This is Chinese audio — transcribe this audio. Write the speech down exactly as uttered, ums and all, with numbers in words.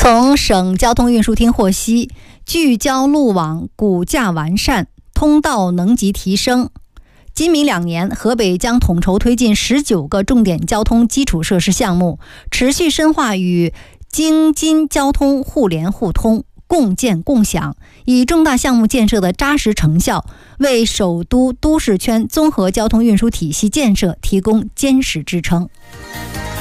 从省交通运输厅获悉，聚焦路网骨架完善，通道能级提升。今明两年，河北将统筹推进十九个重点交通基础设施项目，持续深化与京津交通互联互通、共建共享，以重大项目建设的扎实成效，为首都都市圈综合交通运输体系建设提供坚实支撑。